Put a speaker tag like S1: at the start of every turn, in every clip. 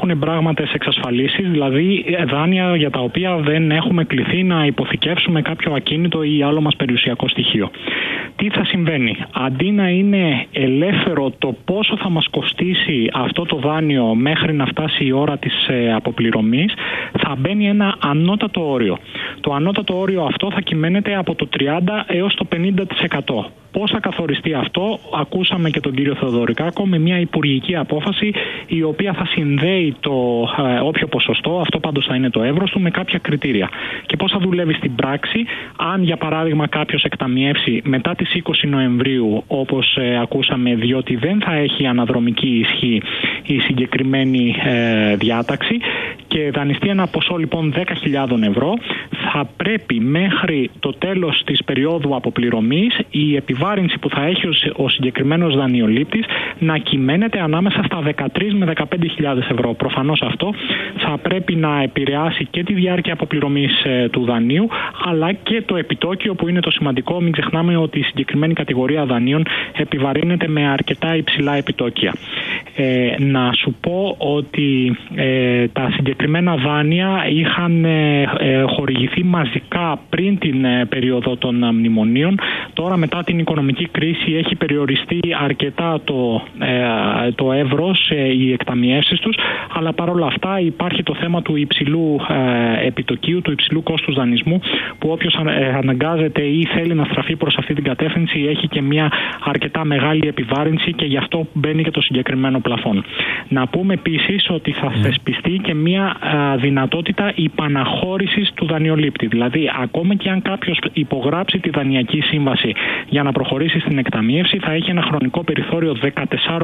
S1: υπάρχουν εμπράγματες εξασφαλίσεις, δηλαδή δάνεια για τα οποία δεν έχουμε κληθεί να υποθηκεύσουμε κάποιο ακίνητο ή άλλο μας περιουσιακό στοιχείο. Τι θα συμβαίνει? Αντί να είναι ελεύθερο το πόσο θα μας κοστίσει αυτό το δάνειο μέχρι να φτάσει η ώρα της αποπληρωμής, θα μπαίνει ένα ανώτατο όριο. Το ανώτατο όριο αυτό θα κυμαίνεται από το 30% έως το 50%. Πώς θα καθοριστεί αυτό? Ακούσαμε και τον κύριο Θεοδωρικάκο με μια υπουργική απόφαση η οποία θα συνδέει το όποιο ποσοστό, αυτό πάντως θα είναι το εύρος του, με κάποια κριτήρια. Και πώς θα δουλεύει στην πράξη? Αν για παράδειγμα κάποιος εκταμιεύσει μετά τις 20 Νοεμβρίου, όπως ακούσαμε, διότι δεν θα έχει αναδρομική ισχύ η συγκεκριμένη διάταξη, και δανειστεί ένα ποσό λοιπόν 10.000 ευρώ, θα πρέπει μέχρι το τέλος της περίοδου αποπληρωμής η επιβάρυνση που θα έχει ο συγκεκριμένος δανειολήπτης να κυμαίνεται ανάμεσα στα 13 με 15.000 ευρώ. Προφανώς αυτό θα πρέπει να επηρεάσει και τη διάρκεια αποπληρωμής του δανείου, αλλά και το επιτόκιο, που είναι το σημαντικό. Μην ξεχνάμε ότι η συγκεκριμένη κατηγορία δανείων επιβαρύνεται με αρκετά υψηλά επιτόκια. Να σου πω ότι τα συγκεκριμένα δάνεια είχαν χορηγηθεί μαζικά πριν την περίοδο των μνημονίων. Τώρα μετά την οικονομική κρίση έχει περιοριστεί αρκετά το εύρος, οι εκταμιεύσεις τους, αλλά παρόλα αυτά υπάρχει το θέμα του υψηλού επιτοκίου, του υψηλού κόστους δανεισμού, που όποιος αναγκάζεται ή θέλει να στραφεί προς αυτή την κατεύθυνση έχει και μια αρκετά μεγάλη επιβάρυνση, και γι' αυτό μπαίνει και το συγκεκριμένο πλαφόν. Να πούμε επίσης ότι θα θεσπιστεί και μια δυνατότητα υπαναχώρησης του δανειολήπτη. Δηλαδή, ακόμα και αν κάποιος υπογράψει τη δανειακή σύμβαση για να προχωρήσει στην εκταμίευση, θα έχει ένα χρονικό περιθώριο 14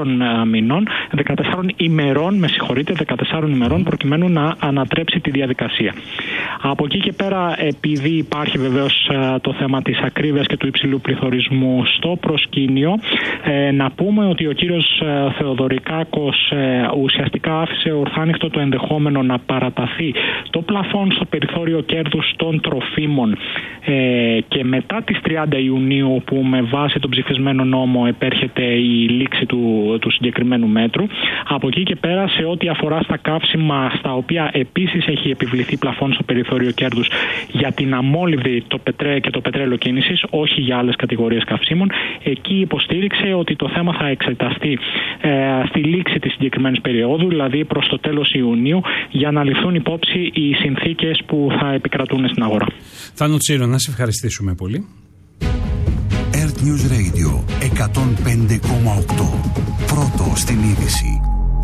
S1: ημερών, 14 ημερών, προκειμένου να ανατρέψει τη διαδικασία. Από εκεί και πέρα, επειδή υπάρχει βεβαίως το θέμα της ακρίβειας και του υψηλού πληθωρισμού στο προσκήνιο, να πούμε ότι ο κύριος Θεοδωρικάκος ουσιαστικά άφησε ορθάνυχτο το ενδεχόμενο να παραταθεί το πλαφόν στο περιθώριο κέρδους των τροφίμων και μετά τις 30 Ιουνίου, που με βάση τον ψηφισμένο νόμο επέρχεται η λήξη του συγκεκριμένου μέτρου. Από εκεί και πέρα, σε ό,τι αφορά στα καύσιμα, στα οποία επίσης έχει επιβληθεί πλαφόν στο περιθώριο κέρδους για την αμόλυβδη και το πετρέλαιο κίνησης, όχι για άλλες κατηγορίες καυσίμων, εκεί υποστήριξε ότι το θέμα θα εξεταστεί στη λήξη της συγκεκριμένης περίοδου, δηλαδή προς το τέλος Ιουνίου, για να ληφθούν υπόψη οι συνθήκες που θα επικρατούν στην αγορά.
S2: Θάνο Τσίρο, να σε ευχαριστήσουμε πολύ.
S3: Earth News Radio 105,8. Πρώτο στην είδηση.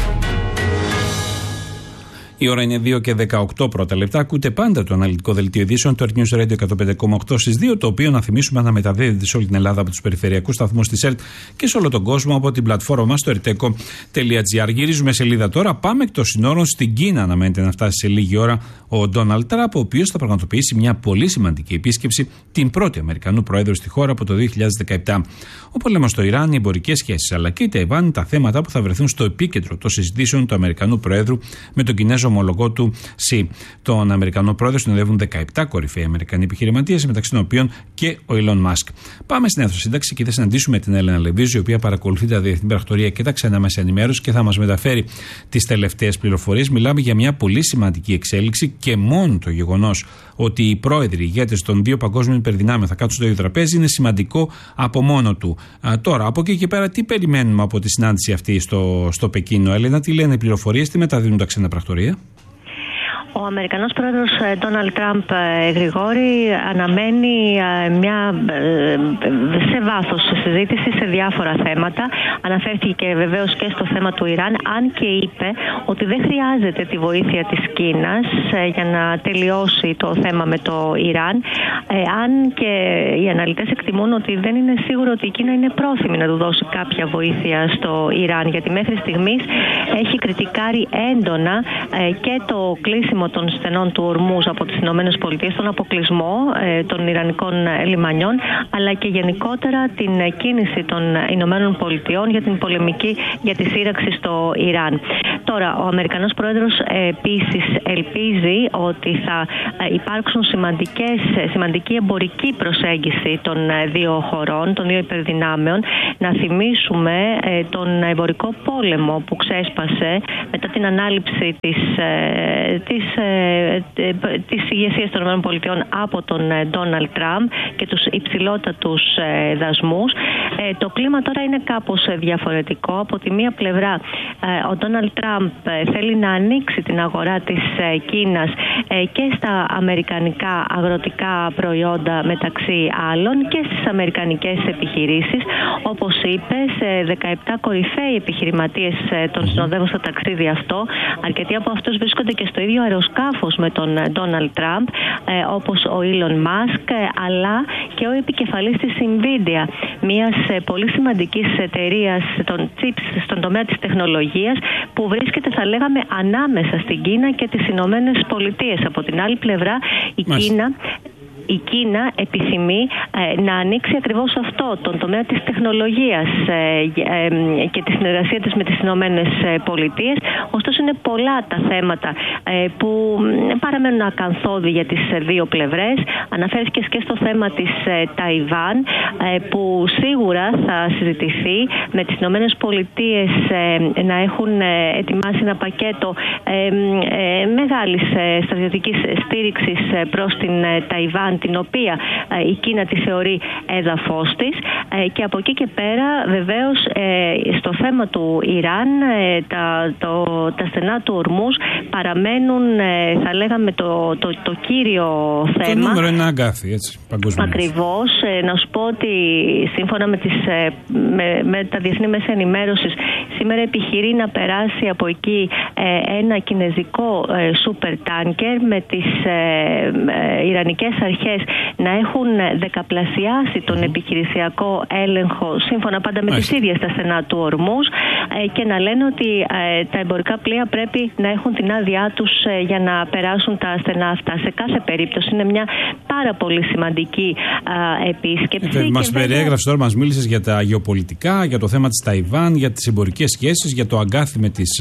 S2: Η ώρα είναι 2 και 18 πρώτα λεπτά. Ακούτε πάντα το αναλυτικό δελτίο ειδήσεων του Earth News Radio 105,8 στις 2, το οποίο, να θυμίσουμε, αναμεταδίδεται σε όλη την Ελλάδα από τους περιφερειακούς σταθμούς της ΕΡΤ και σε όλο τον κόσμο από την πλατφόρμα μας στο erteco.gr. Γυρίζουμε σελίδα τώρα. Πάμε εκτός συνόρων στην Κίνα. Αναμένεται να φτάσει σε λίγη ώρα ο Ντόναλντ Τραμπ, ο οποίος θα πραγματοποιήσει μια πολύ σημαντική επίσκεψη, την πρώτη Αμερικανού Προέδρου στη χώρα από το 2017. Ο πόλεμος στο Ιράν, οι εμπορικές σχέσεις αλλά και η Ταϊβάν, τα θέματα που θα βρεθούν στο επίκεντρο των συζητήσεων του Αμερικανού Προέδρου με τον Κινέζο ομολογό του Σι. Τον Αμερικανό Πρόεδρο συνοδεύουν 17 κορυφαίοι Αμερικανοί επιχειρηματίες, μεταξύ των οποίων και ο Elon Musk. Πάμε στην αίθουσα σύνταξη και θα συναντήσουμε την Έλενα Λεβίζου, η οποία παρακολουθεί τα διεθνή πρακτορία και τα ξένα μέσα ενημέρωση και θα μας μεταφέρει τις τελευταίες πληροφορίες. Μιλάμε για μια πολύ σημαντική εξέλιξη, και μόνο το γεγονός ότι οι πρόεδροι, ηγέτες των δύο παγκόσμιων υπερδυνάμεων θα κάτσουν στο ίδιο τραπέζι είναι σημαντικό από μόνο του. Τώρα, από εκεί και πέρα, τι περιμένουμε από τη συνάντηση αυτή στο Πεκίνο, Έλενα, τι λένε οι πληροφορίες, τι μεταδίδουν τα ξένα πρακτορία?
S4: Ο Αμερικανός πρόεδρος Ντόναλντ Τραμπ, Γρηγόρη, αναμένει σε βάθος συζήτηση σε διάφορα θέματα. Αναφέρθηκε βεβαίως και στο θέμα του Ιράν, αν και είπε ότι δεν χρειάζεται τη βοήθεια της Κίνας για να τελειώσει το θέμα με το Ιράν, αν και οι αναλυτές εκτιμούν ότι δεν είναι σίγουρο ότι η Κίνα είναι πρόθυμη να του δώσει κάποια βοήθεια στο Ιράν, γιατί μέχρι στιγμής έχει κριτικάρει έντονα και το κλείσιμο κλείσιμο των στενών του Ορμούζ από τις ΗΠΑ, τον αποκλεισμό των ιρανικών λιμανιών, αλλά και γενικότερα την κίνηση των ΗΠΑ για την πολεμική, για τη σύραξη στο Ιράν. Τώρα, ο Αμερικανός Πρόεδρος επίσης ελπίζει ότι θα υπάρξουν σημαντική εμπορική προσέγγιση των δύο χωρών, των δύο υπερδυνάμεων. Να θυμίσουμε τον εμπορικό πόλεμο που ξέσπασε μετά την ανάληψη της ηγεσίας των ΗΠΑ από τον Ντόναλντ Τραμπ και τους υψηλότατους δασμούς. Το κλίμα τώρα είναι κάπως διαφορετικό. Από τη μία πλευρά, ο Ντόναλντ Τραμπ θέλει να ανοίξει την αγορά της Κίνας και στα αμερικανικά αγροτικά προϊόντα μεταξύ άλλων και στις αμερικανικές επιχειρήσεις. Όπως είπε, σε 17 κορυφαίοι επιχειρηματίες τον συνοδεύουν στο ταξίδι αυτό. Αρκετοί από αυτούς βρίσκονται και στο ίδιο αεροσκάφος με τον Ντόναλντ Τραμπ, όπως ο Ήλον Μάσκ, αλλά και ο επικεφαλής της Nvidia, μιας πολύ σημαντικής εταιρείας των chips στον τομέα της τεχνολογίας, που βρίσκεται, θα λέγαμε, ανάμεσα στην Κίνα και τις Ηνωμένες Πολιτείες. Από την άλλη πλευρά, η Κίνα επιθυμεί να ανοίξει ακριβώς αυτό, τον τομέα της τεχνολογίας και τη συνεργασία της με τις Ηνωμένες Πολιτείες. Ωστόσο, είναι πολλά τα θέματα που παραμένουν ακαθόδη για τις δύο πλευρές. Αναφέρθηκες και στο θέμα της Ταϊβάν, που σίγουρα θα συζητηθεί, με τις Ηνωμένες Πολιτείες να έχουν ετοιμάσει ένα πακέτο μεγάλης στρατιωτικής στήριξης προς την Ταϊβάν, την οποία η Κίνα τη θεωρεί έδαφος της, και από εκεί και πέρα βεβαίως στο θέμα του Ιράν τα στενά του Ορμούζ παραμένουν, θα λέγαμε, το κύριο θέμα.
S2: Το νούμερο ένα αγκάθι, έτσι, παγκοσμίως.
S4: Ακριβώς. Να σου πω ότι σύμφωνα με τα διεθνή μέσα ενημέρωσης, σήμερα επιχειρεί να περάσει από εκεί ένα κινεζικό σούπερ τάνκερ, με τις ιρανικές αρχές να έχουν δεκαπλασιάσει τον επιχειρησιακό έλεγχο, σύμφωνα πάντα με τις ίδιες τα στενά του Ορμούζ, και να λένε ότι τα εμπορικά πλοία πρέπει να έχουν την άδειά τους για να περάσουν τα στενά αυτά. Σε κάθε περίπτωση είναι μια πάρα πολύ σημαντική επίσκεψη.
S2: Μας περιέγραψε τώρα, μας μίλησες για τα γεωπολιτικά, για το θέμα της Ταϊβάν, για τις εμπορικές σχέσεις, για το αγκάθι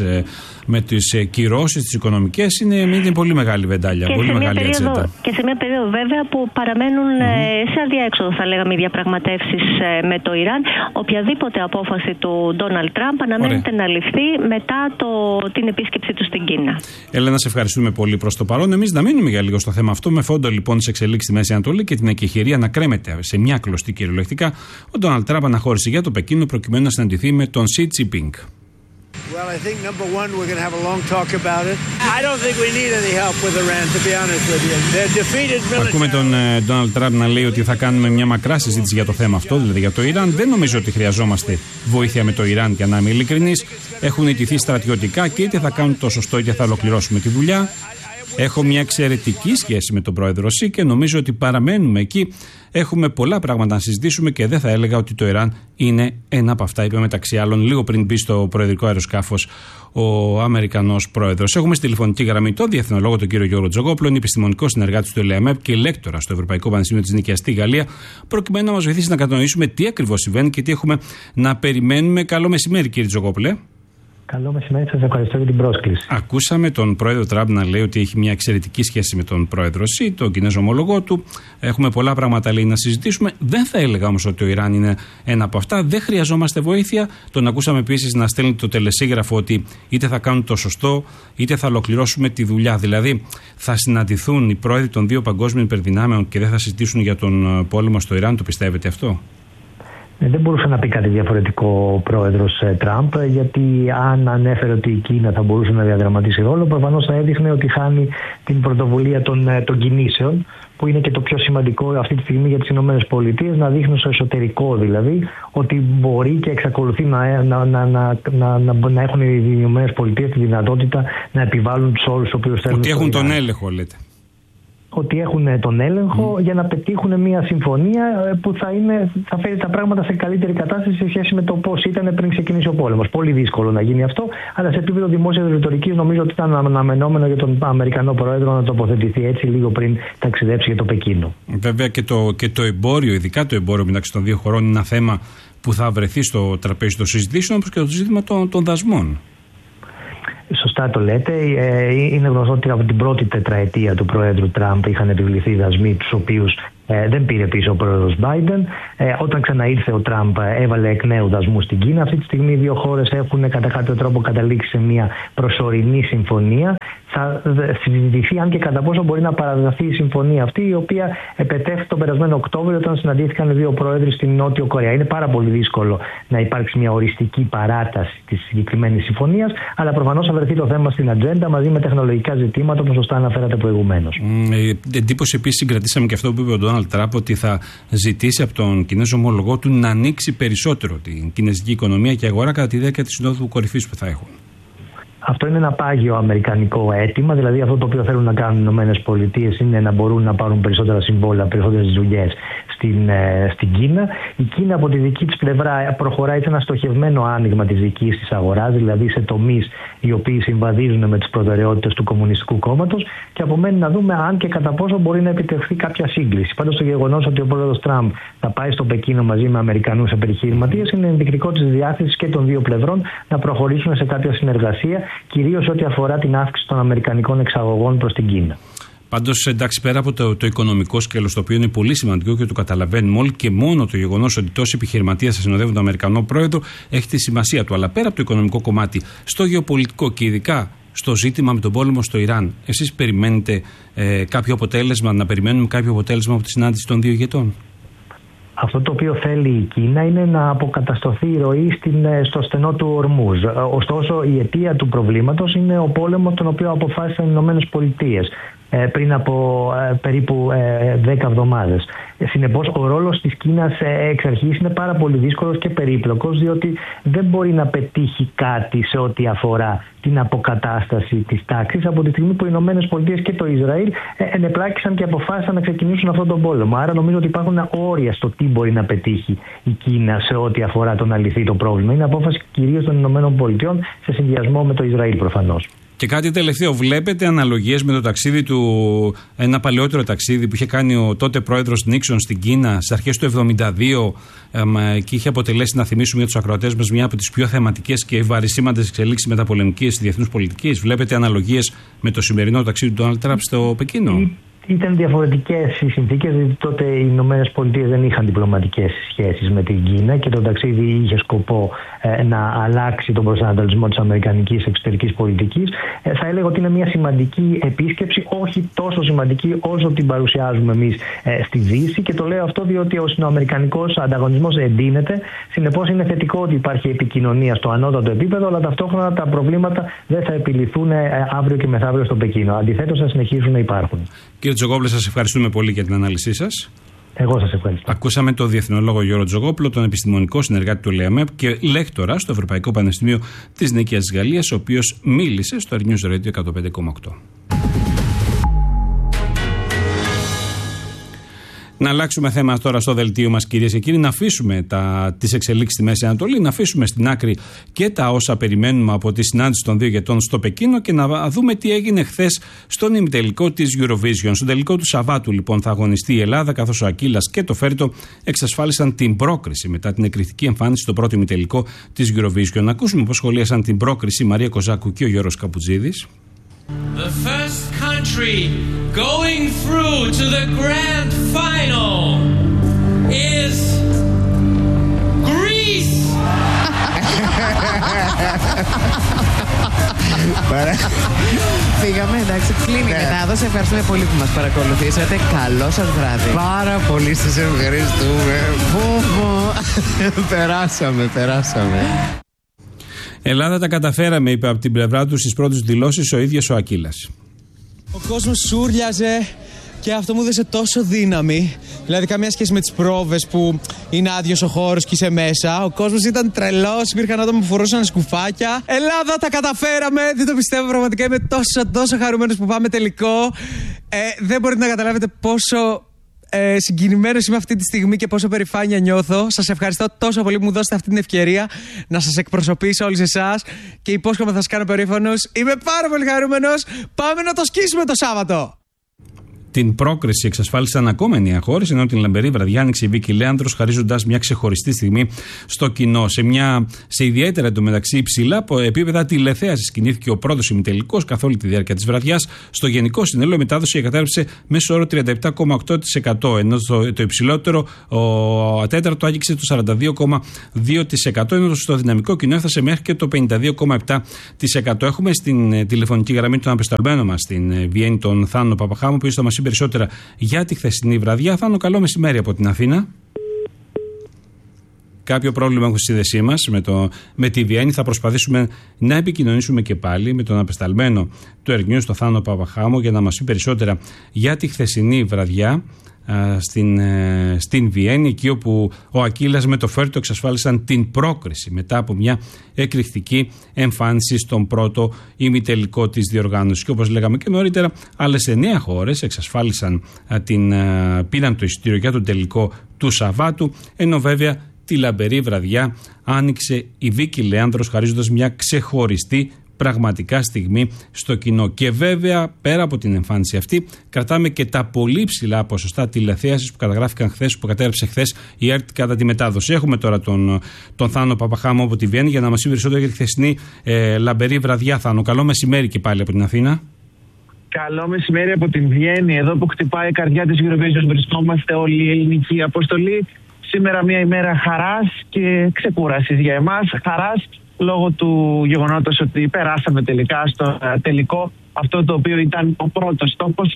S2: με τις κυρώσεις, τις οικονομικές. Είναι πολύ μεγάλη βεντάλια, πολύ μεγάλη ατσέτα.
S4: Και σε μια περίοδο βέβαια που παραμένουν σε αδιέξοδο, θα λέγαμε, οι διαπραγματεύσεις με το Ιράν. Οποιαδήποτε απόφαση του Ντόναλντ Τραμπ αναμένεται να ληφθεί μετά την επίσκεψή του στην Κίνα.
S2: Έλενα, σε ευχαριστούμε πολύ προς το παρόν. Εμείς να μείνουμε για λίγο στο θέμα αυτό, με φόντο λοιπόν τις εξελίξεις στη Μέση Ανατολή και την εκεχηρία να κρέμεται σε μια κλωστή κυριολεκτικά. Ο Ντόναλντ Τραμπ αναχώρησε για το Πεκίνο προκειμένου να συναντηθεί με τον Σι Τζινπίνγκ.
S5: Well, I think number one, we're going to have a long talk about it. I don't think we need any help with Iran, to be honest with you. They're defeated military.
S2: Ακούμε τον Ντόναλντ Τραμπ να λέει ότι θα κάνουμε μια μακρά συζήτηση για το θέμα αυτό, δηλαδή για το Ιράν. Δεν νομίζω ότι χρειαζόμαστε βοήθεια με το Ιράν, για να είμαι ειλικρινής. Έχουν ιτηθεί στρατιωτικά και είτε θα κάνουν το σωστό είτε θα ολοκληρώσουμε τη δουλειά. Έχω μια εξαιρετική σχέση με τον πρόεδρο Σι και νομίζω ότι παραμένουμε εκεί. Έχουμε πολλά πράγματα να συζητήσουμε και δεν θα έλεγα ότι το Ιράν είναι ένα από αυτά, είπε μεταξύ άλλων λίγο πριν μπει στο προεδρικό αεροσκάφος ο Αμερικανός πρόεδρος. Έχουμε στη τηλεφωνική γραμμή τον διεθνολόγο τον κύριο Γιώργο Τζογόπουλο, είναι επιστημονικό συνεργάτη του ΕΛΕΑΜΕΠ και λέκτορα στο Ευρωπαϊκό Πανεπιστήμιο της Νίκαιας στη Γαλλία, προκειμένου να μας βοηθήσει να κατανοήσουμε τι ακριβώς συμβαίνει και τι έχουμε να περιμένουμε. Καλό μεσημέρι, κύριε Τζογόπουλε.
S6: Καλό μεσημέρι, σας ευχαριστώ για την πρόσκληση.
S2: Ακούσαμε τον πρόεδρο Τραμπ να λέει ότι έχει μια εξαιρετική σχέση με τον πρόεδρο Σι, τον Κινέζο ομολογό του. Έχουμε πολλά πράγματα, λέει, να συζητήσουμε. Δεν θα έλεγα όμως ότι το Ιράν είναι ένα από αυτά. Δεν χρειαζόμαστε βοήθεια. Τον ακούσαμε επίσης να στέλνει το τελεσίγραφο ότι είτε θα κάνουν το σωστό, είτε θα ολοκληρώσουμε τη δουλειά. Δηλαδή, θα συναντηθούν οι πρόεδροι των δύο παγκόσμιων υπερδυνάμεων και δεν θα συζητήσουν για τον πόλεμο στο Ιράν. Το πιστεύετε αυτό?
S6: Δεν μπορούσε να πει κάτι διαφορετικό ο πρόεδρος Τραμπ, γιατί αν ανέφερε ότι η Κίνα θα μπορούσε να διαδραματίσει ρόλο, προφανώς θα έδειχνε ότι χάνει την πρωτοβουλία των κινήσεων, που είναι και το πιο σημαντικό αυτή τη στιγμή για τις ΗΠΑ, να δείχνουν στο εσωτερικό δηλαδή ότι μπορεί και εξακολουθεί να έχουν οι ΗΠΑ τη δυνατότητα να επιβάλλουν τους όρους τους οποίους θέλουν.
S2: Ότι έχουν τον έλεγχο, λέτε.
S6: ότι έχουν τον έλεγχο για να πετύχουν μια συμφωνία που θα φέρει τα πράγματα σε καλύτερη κατάσταση σε σχέση με το πώς ήταν πριν ξεκινήσει ο πόλεμος. Πολύ δύσκολο να γίνει αυτό, αλλά σε επίπεδο δημόσιας ρητορικής νομίζω ότι ήταν αναμενόμενο για τον Αμερικανό Πρόεδρο να τοποθετηθεί έτσι λίγο πριν ταξιδέψει για το Πεκίνο. Βέβαια
S2: και το εμπόριο, ειδικά το εμπόριο μεταξύ των δύο χωρών, είναι ένα θέμα που θα βρεθεί στο τραπέζι των συζητήσεων, όπως και το ζήτημα των δασμών.
S6: Σωστά το λέτε. Είναι γνωστό ότι από την πρώτη τετραετία του Προέδρου Τραμπ είχαν επιβληθεί δασμοί, τους οποίους δεν πήρε πίσω ο πρόεδρος Biden. Όταν ξαναήρθε ο Τραμπ, έβαλε εκ νέου δασμούς στην Κίνα. Αυτή τη στιγμή οι δύο χώρες έχουν κατά κάποιο τρόπο καταλήξει σε μια προσωρινή συμφωνία. Θα συζητηθεί αν και κατά πόσο μπορεί να παραδοθεί η συμφωνία αυτή, η οποία επετέφθη τον περασμένο Οκτώβριο όταν συναντήθηκαν οι δύο πρόεδροι στην Νότιο Κορέα. Είναι πάρα πολύ δύσκολο να υπάρξει μια οριστική παράταση της συγκεκριμένης συμφωνίας, αλλά προφανώς θα βρεθεί το θέμα στην ατζέντα μαζί με τεχνολογικά ζητήματα, όπως σωστά αναφέρατε προηγουμένως.
S2: Εντύπωση επίσης συγκρατήσαμε και αυτό που είπε ο Ντόναλντ Τραμπ, ότι θα ζητήσει από τον Κινέζο ομολογό του να ανοίξει περισσότερο την κινέζικη οικονομία και αγορά κατά τη διάρκεια της συνόδου κορυφής που θα έχουν.
S6: Αυτό είναι ένα πάγιο αμερικανικό αίτημα, δηλαδή αυτό το οποίο θέλουν να κάνουν οι ΗΠΑ είναι να μπορούν να πάρουν περισσότερα συμβόλαια, περισσότερες δουλειές στην Κίνα. Η Κίνα από τη δική της πλευρά προχωράει σε ένα στοχευμένο άνοιγμα της δικής της αγοράς, δηλαδή σε τομείς οι οποίοι συμβαδίζουν με τις προτεραιότητες του Κομμουνιστικού Κόμματος, και απομένει να δούμε αν και κατά πόσο μπορεί να επιτευχθεί κάποια σύγκληση. Πάντως το γεγονός ότι ο πρόεδρος Τραμπ θα πάει στο Πεκίνο μαζί με Αμερικανούς επιχειρηματίες είναι ενδεικτικό της διάθεσης και των δύο πλευρών να προχωρήσουν σε κάποια συνεργασία, κυρίως ό,τι αφορά την αύξηση των αμερικανικών εξαγωγών προς την Κίνα.
S2: Πάντως, εντάξει, πέρα από το οικονομικό σκέλος, το οποίο είναι πολύ σημαντικό και το καταλαβαίνουμε όλοι, και μόνο το γεγονός ότι τόσοι επιχειρηματίες θα συνοδεύουν τον Αμερικανό πρόεδρο έχει τη σημασία του. Αλλά πέρα από το οικονομικό κομμάτι, στο γεωπολιτικό και ειδικά στο ζήτημα με τον πόλεμο στο Ιράν, εσείς περιμένετε κάποιο αποτέλεσμα, να περιμένουμε κάποιο αποτέλεσμα από τη συνάντηση των δύο ηγετών?
S6: Αυτό το οποίο θέλει η Κίνα είναι να αποκατασταθεί η ροή στο στενό του Ορμούζ. Ωστόσο, η αιτία του προβλήματος είναι ο πόλεμος τον οποίο αποφάσισαν οι Ηνωμένες Πολιτείες πριν από περίπου 10 εβδομάδες. Συνεπώς, ο ρόλος της Κίνας εξ αρχής είναι πάρα πολύ δύσκολος και περίπλοκος, διότι δεν μπορεί να πετύχει κάτι σε ό,τι αφορά την αποκατάσταση της τάξης από τη στιγμή που οι Ηνωμένες Πολιτείες και το Ισραήλ ενεπλάκησαν και αποφάσισαν να ξεκινήσουν αυτόν τον πόλεμο. Άρα νομίζω ότι υπάρχουν όρια στο τι μπορεί να πετύχει η Κίνα σε ό,τι αφορά το να λυθεί το πρόβλημα. Είναι απόφαση κυρίως των Ηνωμένων Πολιτειών σε συνδυασμό με το Ισραήλ προφανώς.
S2: Και κάτι τελευταίο, βλέπετε αναλογίες με το ταξίδι του, ένα παλαιότερο ταξίδι που είχε κάνει ο τότε πρόεδρος Νίξον στην Κίνα στις αρχές του 1972 και είχε αποτελέσει, να θυμίσουμε για τους ακροατές μας, μια από τις πιο θεματικές και βαρισίμαντες εξελίξεις μεταπολεμικής διεθνούς πολιτικής? Βλέπετε αναλογίες με το σημερινό ταξίδι του Ντόναλντ Τραμπ στο Πεκίνο?
S6: Ήταν διαφορετικές οι συνθήκες, γιατί τότε οι Ηνωμένες Πολιτείες δεν είχαν διπλωματικές σχέσεις με την Κίνα και το ταξίδι είχε σκοπό να αλλάξει τον προσανατολισμό της αμερικανικής εξωτερικής πολιτικής. Θα έλεγα ότι είναι μια σημαντική επίσκεψη, όχι τόσο σημαντική όσο την παρουσιάζουμε εμείς στη Δύση, και το λέω αυτό διότι ο σινοαμερικανικός ανταγωνισμός εντείνεται. Συνεπώς είναι θετικό ότι υπάρχει επικοινωνία στο ανώτατο επίπεδο, αλλά ταυτόχρονα τα προβλήματα δεν θα επιληθούν αύριο και μεθαύριο στο Πεκίνο. Αντιθέτως, θα συνεχίσουν να υπάρχουν. Κύριε
S2: Τζογόπουλε, σας ευχαριστούμε πολύ για την ανάλυση σας.
S6: Εγώ σας ευχαριστώ.
S2: Ακούσαμε τον διεθνολόγο Γιώργο Τζογόπουλο, τον επιστημονικό συνεργάτη του ΛΕΑΜΕΠ και λέκτορα στο Ευρωπαϊκό Πανεπιστήμιο της Νίκαιας της Γαλλίας, ο οποίος μίλησε στο News Radio 105,8. Να αλλάξουμε θέμα τώρα στο δελτίο μας, κυρίες και κύριοι, να αφήσουμε τις εξελίξεις στη Μέση Ανατολή, να αφήσουμε στην άκρη και τα όσα περιμένουμε από τη συνάντηση των δύο ηγετών στο Πεκίνο και να δούμε τι έγινε χθες στον ημιτελικό της Eurovision. Στον τελικό του Σαββάτου, λοιπόν, θα αγωνιστεί η Ελλάδα, καθώς ο Ακύλας και το Φέρτο εξασφάλισαν την πρόκριση μετά την εκρηκτική εμφάνιση στο πρώτο ημιτελικό της Eurovision. Να ακούσουμε πώς σχολίασαν την πρόκριση η Μαρία Κοζάκου και ο Γιώργος Καπουτζίδης.
S7: The first country going through to the grand final is Greece.
S8: Φύγαμε, εντάξει, κλείνει η μετάδοση. Ευχαριστούμε πολύ που μας παρακολουθήσατε. Καλό σας βράδυ.
S9: Πάρα πολύ σας ευχαριστούμε. Περάσαμε.
S2: Ελλάδα τα καταφέραμε, είπε από την πλευρά του στις πρώτες δηλώσεις ο ίδιος ο Ακύλας.
S10: Ο κόσμος σούριαζε Και αυτό μου έδωσε τόσο δύναμη. Δηλαδή, καμία σχέση με τις πρόβες που είναι άδειος ο χώρος και είσαι μέσα. Ο κόσμος ήταν τρελός. Υπήρχαν άτομα που φορούσαν σκουφάκια. Ελλάδα, τα καταφέραμε. Δεν το πιστεύω πραγματικά. Είμαι τόσο χαρούμενος που πάμε τελικό. Δεν μπορείτε να καταλάβετε πόσο συγκινημένος είμαι αυτή τη στιγμή και πόσο περηφάνεια νιώθω. Σας ευχαριστώ τόσο πολύ που μου δώσετε αυτή την ευκαιρία να σας εκπροσωπήσω όλους εσάς και υπόσχομαι θα σας κάνω περήφανος. Είμαι πάρα πολύ χαρούμενος. Πάμε να το σκίσουμε το Σάββατο.
S2: Την πρόκριση εξασφάλισαν ακόμα 9 χώρες, ενώ την λαμπερή βραδιά άνοιξε η Βίκη Λέανδρος, χαρίζοντας μια ξεχωριστή στιγμή στο κοινό. Σε ιδιαίτερα εντωμεταξύ υψηλά επίπεδα τηλεθέασης κινήθηκε ο πρώτος ημιτελικός καθ' όλη τη διάρκεια της βραδιάς. Στο γενικό συνολό η μετάδοση εγκατέλειψε μέσω όρο 37,8%, ενώ το υψηλότερο, ο τέταρτο, άγγιξε το 42,2%, ενώ στο δυναμικό κοινό έφτασε μέχρι και το 52,7%. Έχουμε στην τηλεφωνική γραμμή τον απεσταλμένο μας στην Βιέννη, τον Θάνο Παπαχάμο, που θα μας πει περισσότερα για τη χθεσινή βραδιά. Θάνο, καλό μεσημέρι από την Αθήνα. Κάποιο πρόβλημα έχουμε στη σύνδεσή μας με τη Βιέννη. Θα προσπαθήσουμε να επικοινωνήσουμε και πάλι με τον απεσταλμένο του Earth News, τον Θάνο Παπαχάμο, για να μας πει περισσότερα για τη χθεσινή βραδιά στην Βιέννη, εκεί όπου ο Ακύλας με το Φέρτο εξασφάλισαν την πρόκριση μετά από μια εκρηκτική εμφάνιση στον πρώτο ημιτελικό της διοργάνωσης. Και όπως λέγαμε και νωρίτερα, άλλες 9 χώρες εξασφάλισαν πήραν το εισιτήριο για τον τελικό του Σαββάτου, ενώ βέβαια τη λαμπερή βραδιά άνοιξε η Βίκη Λέανδρος, χαρίζοντας μια ξεχωριστή πραγματικά στιγμή στο κοινό. Και βέβαια, πέρα από την εμφάνιση αυτή, κρατάμε και τα πολύ ψηλά ποσοστά τηλεθέασης που καταγράφηκαν χθες, που κατέγραψε χθες η ΕΡΤ κατά τη μετάδοση. Έχουμε τώρα τον Θάνο Παπαχάμο από τη Βιέννη για να μας πει περισσότερο για τη χθεσινή λαμπερή βραδιά. Θάνο, καλό μεσημέρι και πάλι από την Αθήνα.
S11: Καλό μεσημέρι από την Βιέννη, εδώ που χτυπάει η καρδιά της Eurovision. Βρισκόμαστε όλη η ελληνική αποστολή. Σήμερα μια ημέρα χαράς και ξεκούρασης για εμάς. Χαράς λόγω του γεγονότος ότι περάσαμε τελικά στο τελικό, αυτό το οποίο ήταν ο πρώτος στόχος.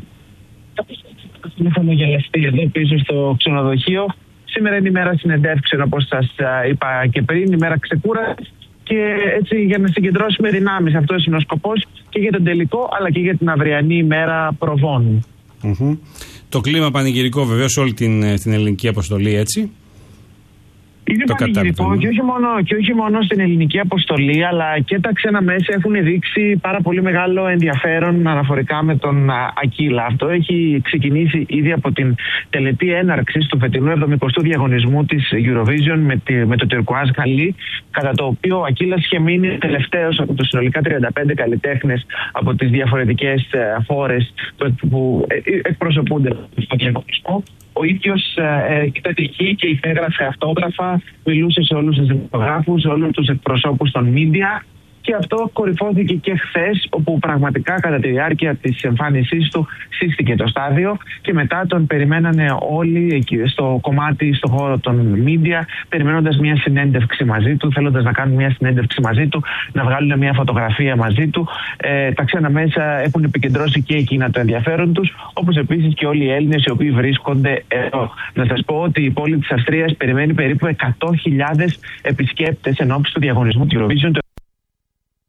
S11: Είχαμε γελαστεί εδώ πίσω στο ξενοδοχείο. Σήμερα είναι η μέρα συνεντεύξεων, όπως σας είπα και πριν, η μέρα ξεκούρασης, και έτσι για να συγκεντρώσουμε δυνάμεις. Αυτός είναι ο σκοπός και για τον τελικό, αλλά και για την αυριανή ημέρα προβών.
S2: Το κλίμα πανηγυρικό βεβαίως όλη την ελληνική αποστολή, έτσι.
S11: Είναι πανηγυρικό και όχι μόνο στην ελληνική αποστολή, αλλά και τα ξένα μέσα έχουν δείξει πάρα πολύ μεγάλο ενδιαφέρον αναφορικά με τον Ακύλα. Αυτό έχει ξεκινήσει ήδη από την τελετή έναρξης του φετινού 70ου διαγωνισμού της Eurovision με το Turquoise Galley, κατά το οποίο ο Ακύλας είχε μείνει τελευταίος από τους συνολικά 35 καλλιτέχνες από τις διαφορετικές χώρες που εκπροσωπούνται στο διαγωνισμό. Ο ίδιος ήταν εκεί και υπέγραφε αυτόγραφα, μιλούσε σε όλους τους δημοσιογράφους, σε όλους τους εκπροσώπους των media, και αυτό κορυφώθηκε και χθες, όπου πραγματικά κατά τη διάρκεια της εμφάνισής του σύστηκε το στάδιο και μετά τον περιμένανε όλοι εκεί στο κομμάτι, στο χώρο των media, περιμένοντας μια συνέντευξη μαζί του, θέλοντας να κάνουν μια συνέντευξη μαζί του, να βγάλουν μια φωτογραφία μαζί του. Τα ξένα μέσα έχουν επικεντρώσει και εκείνα το ενδιαφέρον τους, όπως επίσης και όλοι οι Έλληνες οι οποίοι βρίσκονται εδώ. Να σας πω ότι η πόλη της Αυστρίας περιμένει περίπου 100.000 επισκέπτες εν ώψη του διαγωνισμού του Eurovision.